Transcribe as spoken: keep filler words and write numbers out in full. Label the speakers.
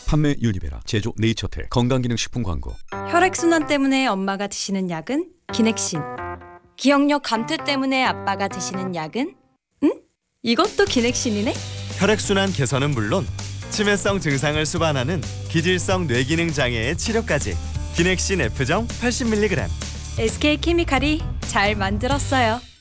Speaker 1: 판매 유니베라, 제조 네이처텍, 건강기능식품 광고.
Speaker 2: 혈액순환 때문에 엄마가 드시는 약은 기넥신. 기억력 감퇴 때문에 아빠가 드시는 약은? 응? 이것도 기넥신이네?
Speaker 3: 혈액순환 개선은 물론 치매성 증상을 수반하는 기질성 뇌기능 장애의 치료까지. 기넥신 F정 팔십 밀리그램.
Speaker 2: 에스케이케미칼이 잘 만들었어요.